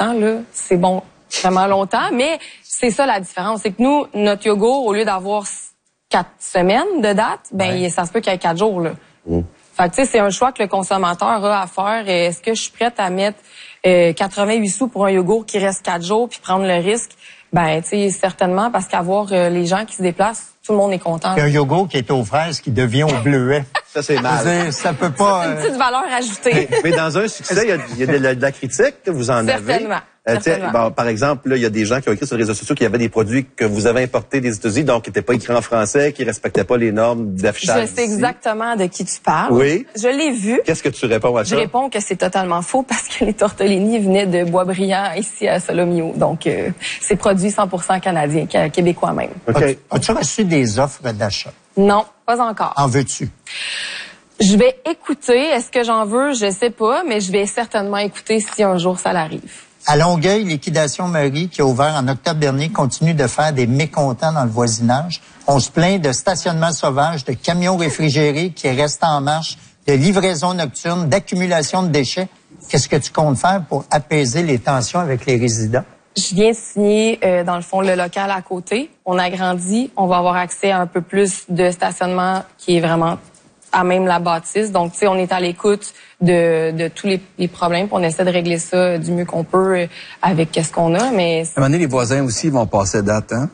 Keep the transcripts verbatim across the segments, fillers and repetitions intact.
ans, là, c'est bon vraiment longtemps. Mais c'est ça la différence. C'est que nous, notre yogourt, au lieu d'avoir quatre semaines de date, ben ouais. ça se peut qu'il y ait quatre jours. Là. Mmh. Fait que, tu sais, c'est un choix que le consommateur a à faire. Est-ce que je suis prête à mettre euh, quatre-vingt-huit sous pour un yogourt qui reste quatre jours puis prendre le risque? Ben, tu sais, certainement, parce qu'avoir euh, les gens qui se déplacent, tout le monde est content. Il y a un yogourt qui est aux fraises qui devient au bleuet. Ça, c'est mal. Dire, ça peut pas... C'est une petite valeur ajoutée. Mais, mais dans un succès, il y a, il y a de, la, de la critique, vous en certainement, avez. Euh, certainement. Bon, par exemple, là, il y a des gens qui ont écrit sur les réseaux sociaux qu'il y avait des produits que vous avez importés des États-Unis, donc qui n'étaient pas écrits en français, qui respectaient pas les normes d'affichage. Je sais exactement de qui tu parles. Oui. Je l'ai vu. Qu'est-ce que tu réponds à ça? Je réponds que c'est totalement faux parce que les tortellini venaient de Boisbriand ici à Solomio. Donc, euh, c'est produit cent pour cent canadien, québécois même. Okay. As-tu reçu des offres d'achat? Non, pas encore. En veux-tu? Je vais écouter. Est-ce que j'en veux? Je sais pas, mais je vais certainement écouter si un jour ça l'arrive. À Longueuil, Liquidation Marie, qui a ouvert en octobre dernier, continue de faire des mécontents dans le voisinage. On se plaint de stationnement sauvage, de camions réfrigérés qui restent en marche, de livraison nocturne, d'accumulation de déchets. Qu'est-ce que tu comptes faire pour apaiser les tensions avec les résidents? Je viens signer, euh, dans le fond, le local à côté. On agrandit. On va avoir accès à un peu plus de stationnement qui est vraiment à même la bâtisse. Donc, tu sais, on est à l'écoute de, de tous les, les problèmes. On essaie de régler ça du mieux qu'on peut avec qu'est-ce qu'on a, mais... À un moment donné, les voisins aussi vont passer date, hein?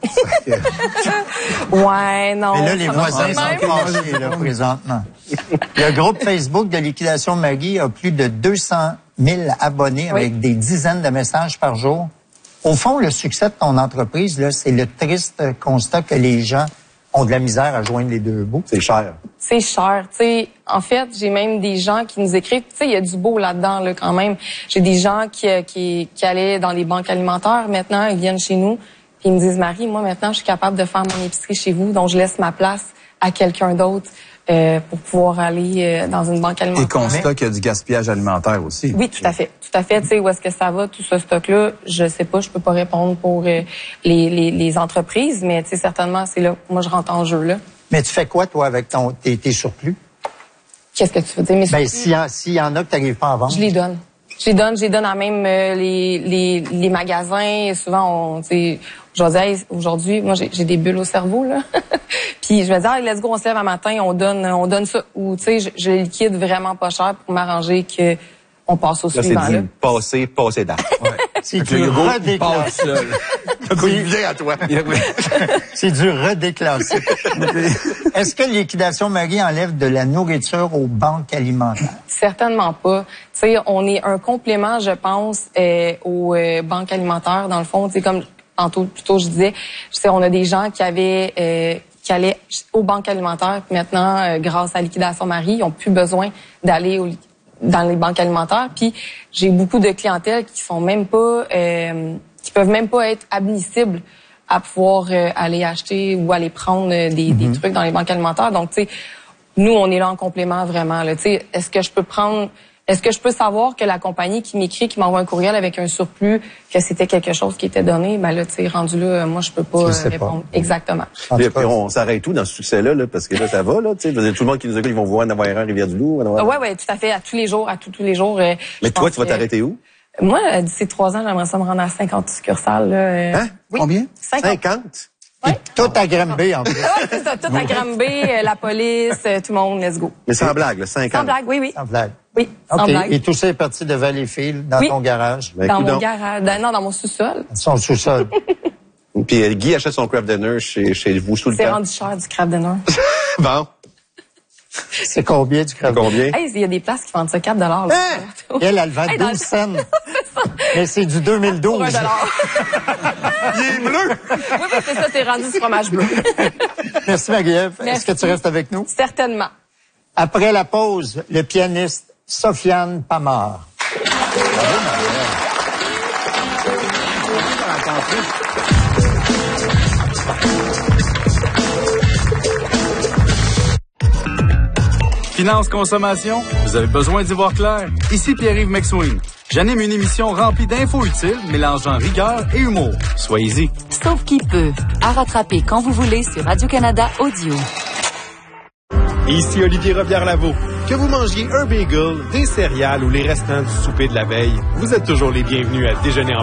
Ouais, non. Mais là, les voisins sont fâchés, là, présentement. Le groupe Facebook de Liquidation Marie a plus de deux cent mille abonnés avec oui. des dizaines de messages par jour. Au fond, le succès de ton entreprise, là, c'est le triste constat que les gens ont de la misère à joindre les deux bouts. C'est cher. C'est cher, tu sais. En fait, j'ai même des gens qui nous écrivent, tu sais, il y a du beau là-dedans, là, quand même. J'ai des gens qui, qui, qui allaient dans les banques alimentaires. Maintenant, ils viennent chez nous, puis ils me disent, Marie, moi, maintenant, je suis capable de faire mon épicerie chez vous, donc je laisse ma place à quelqu'un d'autre euh, pour pouvoir aller euh, dans une banque alimentaire. Et constat qu'il y a du gaspillage alimentaire aussi. Oui, tout à fait. Tout à fait. Tu sais, où est-ce que ça va, tout ce stock-là, je sais pas, je peux pas répondre pour euh, les, les, les entreprises, mais tu sais, certainement, c'est là, moi, je rentre en jeu, là. Mais tu fais quoi, toi, avec ton, tes, tes surplus? Qu'est-ce que tu veux dire? Mes ben, s'il y, si y en a que tu n'arrives pas à vendre. Je les donne. Je les donne, je les donne à même euh, les, les, les magasins. Souvent, on, tu sais, je vais dire, hey, aujourd'hui, moi, j'ai, j'ai des bulles au cerveau, là. Puis je me dis, ah, let's go, on se lève un matin, on donne, on donne ça. Ou, tu sais, je, je liquide vraiment pas cher pour m'arranger que on passe au là, suivant, c'est là. Du passé, passé date. Ouais. C'est du redéclassé. Oui, à toi. C'est du redéclassé. Est-ce que Liquidation Marie enlève de la nourriture aux banques alimentaires? Certainement pas. Tu sais, on est un complément, je pense, euh, aux euh, banques alimentaires. Dans le fond, tu sais, comme tantôt, plutôt je disais, je sais, on a des gens qui avaient, euh, qui allaient aux banques alimentaires. Puis maintenant, euh, grâce à Liquidation Marie, ils n'ont plus besoin d'aller au dans les banques alimentaires. Puis j'ai beaucoup de clientèle qui sont même pas, euh, qui peuvent même pas être admissibles à pouvoir euh, aller acheter ou aller prendre euh, des, mm-hmm. des trucs dans les banques alimentaires. Donc, tu sais, nous, on est là en complément vraiment. Là, tu sais, est-ce que je peux prendre, est-ce que je peux savoir que la compagnie qui m'écrit, qui m'envoie un courriel avec un surplus, que c'était quelque chose qui était donné, ben là, tu sais, rendu là, moi, je peux pas euh, répondre. Pas. Exactement. Puis, puis on s'arrête tout dans ce succès-là, là, parce que là, ça va, là, tu sais, tout le monde qui nous écoute, ils vont voir en avoir un Rivière-du-Loup. Ah, ouais, ouais, tout à fait, à tous les jours, à tous, tous les jours. Euh, Mais toi, tu vas t'arrêter où? Moi, d'ici trois ans, j'aimerais ça me rendre à cinquante succursales, là. Hein? Oui. Combien? cinquante. cinquante? Ouais. Tout à Granby, en plus. Ouais, c'est ça, tout à Granby, euh, la police, euh, tout le monde, let's go. Mais sans blague, là, cinquante. Sans blague, oui, oui. Sans blague. Oui, sans OK. blague. Et tout ça est parti de Valleyfield, dans oui. ton garage? Ben, dans mon donc. garage, dans, non, dans mon sous-sol. Son sous-sol. Puis euh, Guy achète son craft dinner chez, chez vous sous le C'est temps. rendu cher du craft dinner. Bon. C'est combien du craft dinner? Combien? Hey, il y a des places qui vendent ça quatre dollars. Hein? Elle, elle vend hey, douze cents. Mais c'est du deux mille douze. Pour un dollar. Il est bleu! Oui, parce que ça, c'est rendu du fromage bleu. Merci, Marie-Ève. Est-ce que tu restes avec nous? Certainement. Après la pause, le pianiste Sofiane Pamard. Bravo, Marie-Ève. Finance Consommation, vous avez besoin d'y voir clair? Ici Pierre-Yves McSween. J'anime une émission remplie d'infos utiles, mélangeant rigueur et humour. Soyez-y. Sauf qui peut. À rattraper quand vous voulez sur Radio-Canada Audio. Ici Olivier Robillard-Lavaux. Que vous mangiez un bagel, des céréales ou les restants du souper de la veille, vous êtes toujours les bienvenus à déjeuner en